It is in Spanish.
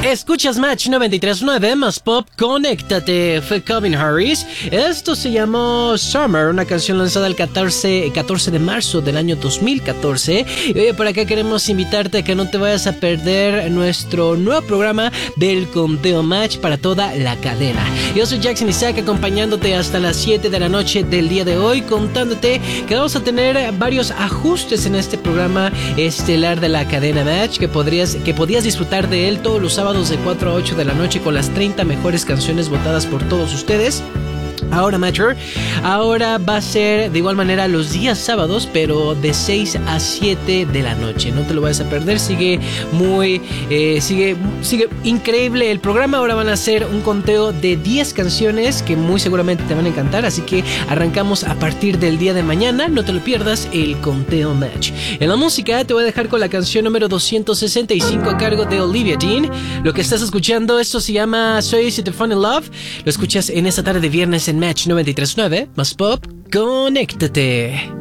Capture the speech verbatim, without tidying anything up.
Escuchas Match noventa y tres punto nueve más Pop, conéctate. Fue Calvin Harris. Esto se llamó Summer, una canción lanzada el catorce, catorce de marzo del año dos mil catorce. Y oye, por acá queremos invitarte a que no te vayas a perder nuestro nuevo programa del Conteo Match para toda la cadena. Yo soy Jackson Isaac, acompañándote hasta las siete de la noche del día de hoy, contándote que vamos a tener varios ajustes en este programa estelar de la cadena Match, que podrías, que podías disfrutar de él todos los sábados de cuatro a ocho de la noche con las treinta mejores canciones votadas por todos ustedes. Ahora, Matcher, ahora va a ser de igual manera los días sábados, pero de seis a siete de la noche. No te lo vayas a perder, sigue muy, eh, sigue, sigue increíble el programa. Ahora van a hacer un conteo de diez canciones que muy seguramente te van a encantar, así que arrancamos a partir del día de mañana. No te lo pierdas, el Conteo Match. En la música te voy a dejar con la canción número doscientos sesenta y cinco a cargo de Olivia Dean. Lo que estás escuchando, esto se llama So Easy to Fall in Love. Lo escuchas en esta tarde de viernes en Match noventa y tres punto nueve más Pop, conéctate.